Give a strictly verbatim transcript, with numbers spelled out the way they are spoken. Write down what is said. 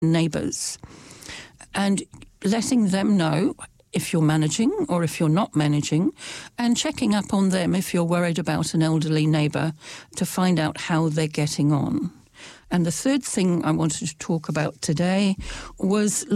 neighbours, and letting them know if you're managing or if you're not managing, and checking up on them if you're worried about an elderly neighbour to find out how they're getting on. And the third thing I wanted to talk about today was